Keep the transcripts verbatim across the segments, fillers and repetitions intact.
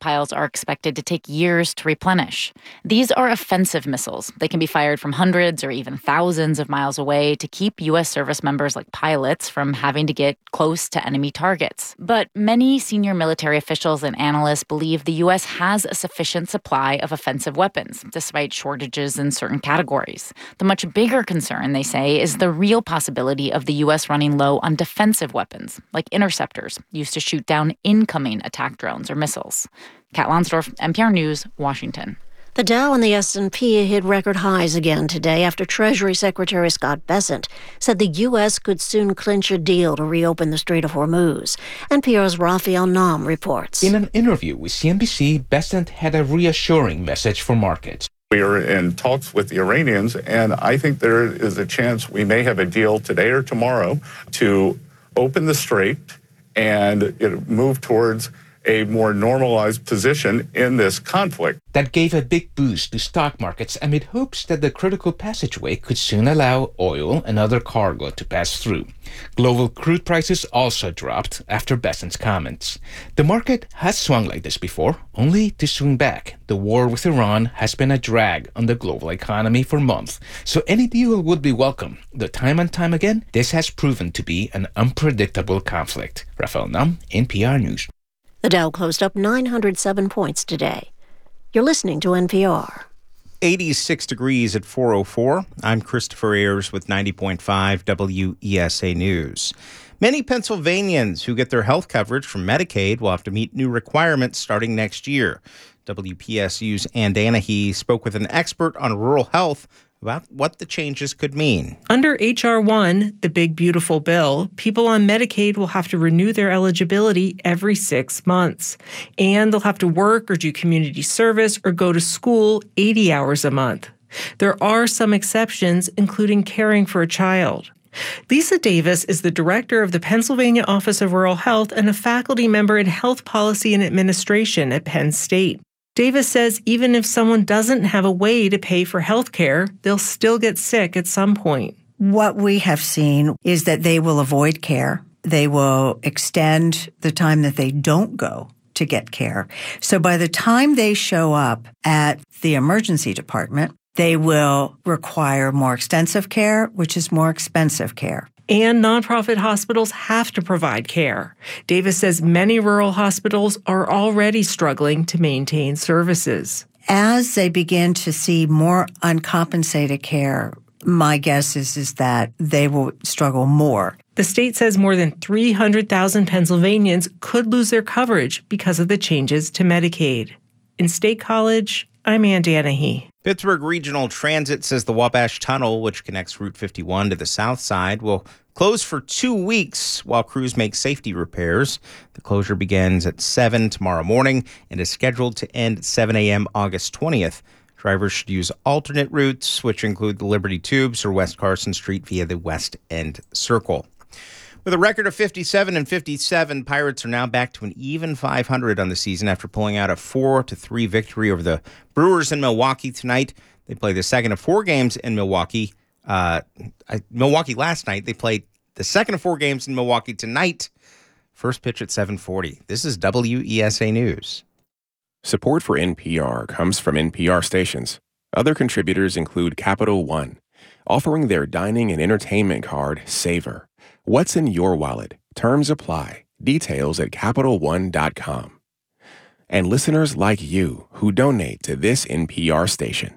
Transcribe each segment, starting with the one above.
stockpiles are expected to take years to replenish. These are offensive missiles. They can be fired from hundreds or even thousands of miles away to keep U S service members like pilots from having to get close to enemy targets. But many senior military officials and analysts believe the U S has a sufficient supply of offensive weapons, despite shortages in certain categories. The much bigger concern, they say, is the real possibility of the U S running low on defensive weapons, like interceptors, used to shoot down incoming attack drones or missiles. Kat Lonsdorf, N P R News, Washington. The Dow and the S and P hit record highs again today after Treasury Secretary Scott Bessent said the U S could soon clinch a deal to reopen the Strait of Hormuz. N P R's Raphael Nam reports. In an interview with C N B C, Bessent had a reassuring message for markets. We are in talks with the Iranians, and I think there is a chance we may have a deal today or tomorrow to open the strait and it move towards a more normalized position in this conflict. That gave a big boost to stock markets amid hopes that the critical passageway could soon allow oil and other cargo to pass through. Global crude prices also dropped after Bessent's comments. The market has swung like this before, only to swing back. The war with Iran has been a drag on the global economy for months, so any deal would be welcome. Though time and time again, this has proven to be an unpredictable conflict. Raphael Nam, N P R News. The Dow closed up nine hundred seven points today. You're listening to N P R. eighty-six degrees at four oh four. I'm Christopher Ayers with ninety point five W E S A News. Many Pennsylvanians who get their health coverage from Medicaid will have to meet new requirements starting next year. W P S U's Ann Danahy spoke with an expert on rural health about what the changes could mean. Under H R one, the big beautiful bill, people on Medicaid will have to renew their eligibility every six months. And they'll have to work or do community service or go to school eighty hours a month. There are some exceptions, including caring for a child. Lisa Davis is the director of the Pennsylvania Office of Rural Health and a faculty member in Health Policy and Administration at Penn State. Davis says even if someone doesn't have a way to pay for health care, they'll still get sick at some point. What we have seen is that they will avoid care. They will extend the time that they don't go to get care. So by the time they show up at the emergency department, they will require more extensive care, which is more expensive care. And nonprofit hospitals have to provide care. Davis says many rural hospitals are already struggling to maintain services. As they begin to see more uncompensated care, my guess is, is that they will struggle more. The state says more than three hundred thousand Pennsylvanians could lose their coverage because of the changes to Medicaid. In State College, I'm Ann Danahy. Pittsburgh Regional Transit says the Wabash Tunnel, which connects Route fifty-one to the south side, will close for two weeks while crews make safety repairs. The closure begins at seven tomorrow morning and is scheduled to end at seven a.m. August twentieth. Drivers should use alternate routes, which include the Liberty Tubes or West Carson Street via the West End Circle. With a record of fifty-seven and fifty-seven, Pirates are now back to an even five hundred on the season after pulling out a four to three victory over the Brewers in Milwaukee tonight. They play the second of four games in Milwaukee. Uh, Milwaukee last night. They played the second of four games in Milwaukee tonight. First pitch at seven forty. This is W E S A News. Support for N P R comes from N P R stations. Other contributors include Capital One, offering their dining and entertainment card, Savor. What's in your wallet? Terms apply. Details at Capital One dot com. And listeners like you who donate to this N P R station.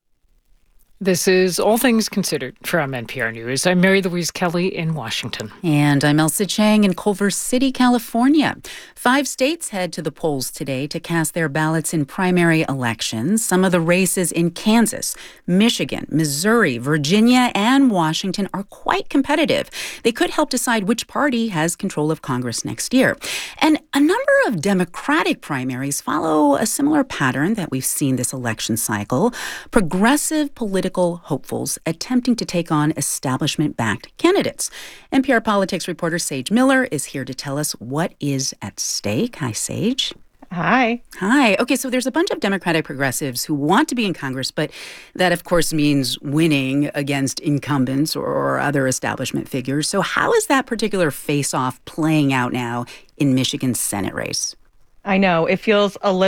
This is All Things Considered from N P R News. I'm Mary Louise Kelly in Washington. And I'm Elsa Chang in Culver City, California. Five states head to the polls today to cast their ballots in primary elections. Some of the races in Kansas, Michigan, Missouri, Virginia, and Washington are quite competitive. They could help decide which party has control of Congress next year. And a number of Democratic primaries follow a similar pattern that we've seen this election cycle. Progressive political hopefuls attempting to take on establishment-backed candidates. N P R politics reporter Sage Miller is here to tell us what is at stake. Hi, Sage. Hi. Hi. Okay, so there's a bunch of Democratic progressives who want to be in Congress, but that, of course, means winning against incumbents or, or other establishment figures. So how is that particular face-off playing out now in Michigan's Senate race? I know. It feels a little